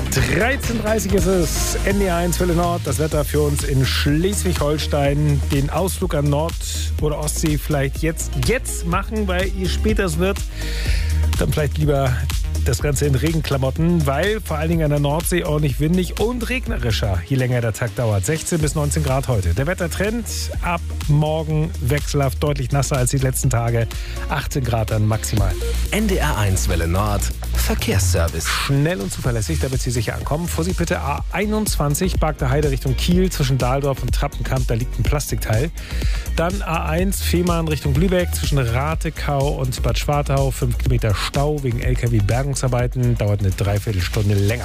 13:30 ist es, NDR1 Welle Nord, das Wetter für uns in Schleswig-Holstein. Den Ausflug an Nord- oder Ostsee vielleicht jetzt machen, weil je später es wird, dann vielleicht lieber das Ganze in Regenklamotten, weil vor allen Dingen an der Nordsee ordentlich windig und regnerischer, je länger der Tag dauert. 16 bis 19 Grad heute. Der Wettertrend ab morgen wechselhaft deutlich nasser als die letzten Tage. 18 Grad dann maximal. NDR1 Welle Nord, Verkehrsservice. Schnell und zuverlässig, damit Sie sicher ankommen. Vorsicht bitte A21, Bargter Heide Richtung Kiel, zwischen Dahldorf und Trappenkamp, da liegt ein Plastikteil. Dann A1 Fehmarn Richtung Lübeck, zwischen Ratekau und Bad Schwartau, 5 Kilometer Stau wegen LKW-Bergungsarbeiten, dauert eine Dreiviertelstunde länger.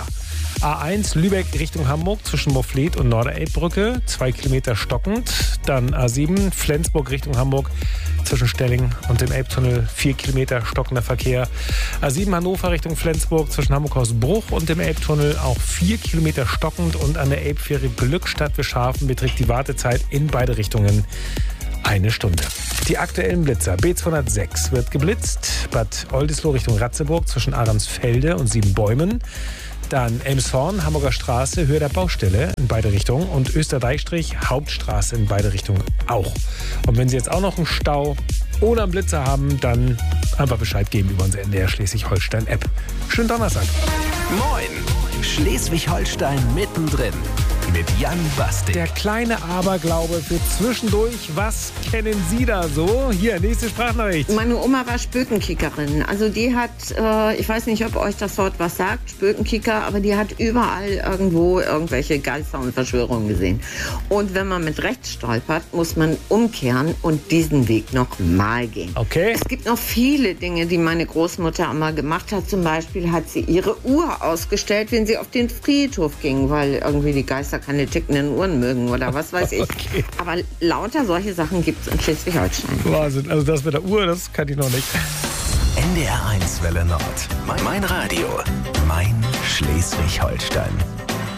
A1 Lübeck Richtung Hamburg, zwischen Mofflet und Norderelbbrücke, 2 Kilometer stockend. Dann A7 Flensburg Richtung Hamburg, zwischen Stelling und dem Elbtunnel, 4 Kilometer stockender Verkehr. A7 Hannover Richtung Flensburg, zwischen Hamburg-Hausbruch und dem Elbtunnel, auch 4 Kilometer stockend. Und an der Elbfähre Glückstadt-Wischhafen beträgt die Wartezeit in beide Richtungen 1 Stunde. Die aktuellen Blitzer. B206 wird geblitzt. Bad Oldesloe Richtung Ratzeburg, zwischen Ahrensfelde und Siebenbäumen. Dann Elmshorn, Hamburger Straße, Höhe der Baustelle in beide Richtungen. Und Österreichstrich, Hauptstraße in beide Richtungen auch. Und wenn Sie jetzt auch noch einen Stau oder einen Blitzer haben, dann einfach Bescheid geben über unsere NDR Schleswig-Holstein-App. Schönen Donnerstag. Moin, Schleswig-Holstein mittendrin. Mit Jan Bastik. Der kleine Aberglaube für zwischendurch. Was kennen Sie da so? Hier, nächste Sprachnachricht. Meine Oma war Spökenkickerin. Also die hat, ich weiß nicht, ob euch das Wort was sagt, Spökenkicker, aber die hat überall irgendwo irgendwelche Geister und Verschwörungen gesehen. Und wenn man mit rechts stolpert, muss man umkehren und diesen Weg noch mal gehen. Okay. Es gibt noch viele Dinge, die meine Großmutter immer gemacht hat. Zum Beispiel hat sie ihre Uhr ausgestellt, wenn sie auf den Friedhof ging, weil irgendwie die Geister keine tickenden Uhren mögen oder was weiß ich. Okay. Aber lauter solche Sachen gibt es in Schleswig-Holstein. Wahnsinn. Also das mit der Uhr, das kann ich noch nicht. NDR1 Welle Nord. Mein Radio. Mein Schleswig-Holstein.